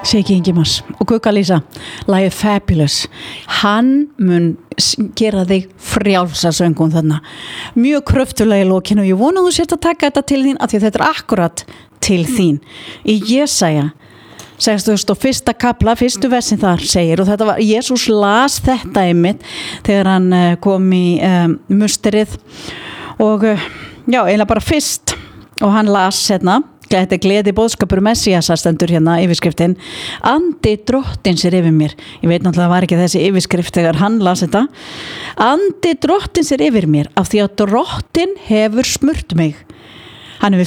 Siggi Ingimars og Gugga Lísa, lagið Fabulous. Hann mun gera þig frjálsa söngum þarna. Mjög kröftulega í lokinu og ég vona þú sért að taka þetta til þín af því þetta akkurat til þín. Í Jesaja 61. kapla, fyrstu versin þar segir, og þetta var, Jesús las þetta einmitt þegar hann kom í musterið og já, eiginlega bara fyrst og hann las hérna, þetta gleði boðskapur Messiasar stendur hérna yfirskriftin, andi drottins yfir mér. Ég veit náttúrulega það var ekki þessi yfirskrift þegar hann las þetta. Andi drottins yfir mér af því að drottin hefur smurt mig. Hann hefur